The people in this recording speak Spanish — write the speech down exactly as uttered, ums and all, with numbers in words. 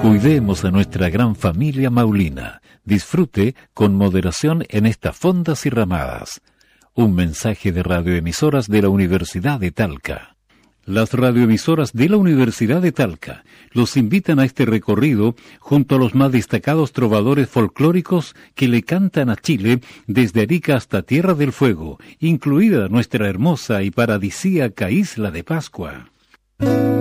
Cuidemos a nuestra gran familia maulina. Disfrute con moderación en estas fondas y ramadas. Un mensaje de radioemisoras de la Universidad de Talca. Las radioemisoras de la Universidad de Talca los invitan a este recorrido junto a los más destacados trovadores folclóricos que le cantan a Chile desde Arica hasta Tierra del Fuego, incluida nuestra hermosa y paradisíaca isla de Pascua.